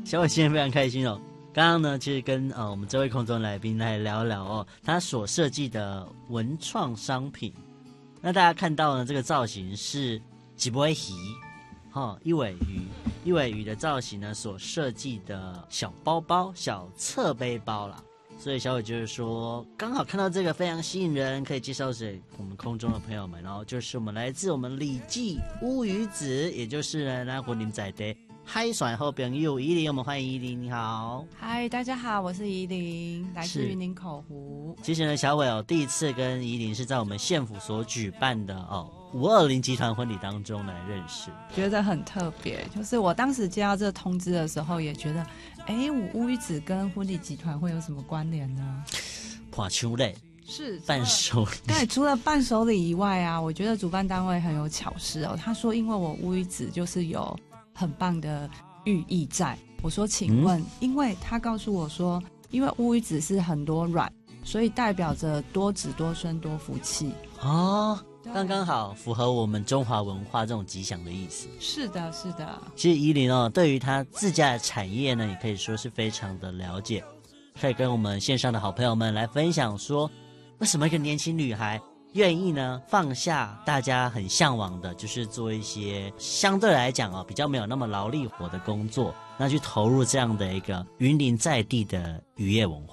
小伟今天非常开心哦。刚刚呢，其实跟我们这位空中来宾来聊聊哦，他所设计的文创商品。那大家看到呢，这个造型是一尾鱼，一尾鱼，一尾鱼的造型呢，所设计的小包包、小侧背包啦。所以小伟就是说，刚好看到这个非常吸引人，可以介绍给我们空中的朋友们。然后就是我们来自我们李记乌鱼子，也就是呢，那我们在的海选好朋友怡琳，我们欢迎怡琳，你好。 嗨，大家好，我是怡琳，来自云林口湖。 其实呢，小伟第一次跟怡琳是在我们县府所举办的520集团婚礼当中来认识， 觉得很特别。就是我当时接到这个通知的时候，也觉得，我乌鱼子跟婚礼集团会有什么关联呢？ 破秋类是伴手礼。 对，除了伴手礼以外啊，我觉得主办单位很有巧思哦。他说，因为我乌鱼子就是有很棒的寓意在。我说，请问，因为他告诉我说，因为乌鱼子是很多卵，所以代表着多子多孙多福气哦。刚刚好符合我们中华文化这种吉祥的意思。 是的，是的。 其实怡琳对于她自家的产业呢，也可以说是非常的了解，可以跟我们线上的好朋友们来分享说，为什么一个年轻女孩愿意呢放下大家很向往的，就是做一些相对来讲比较没有那么劳力活的工作，那去投入这样的一个云林在地的渔业文化。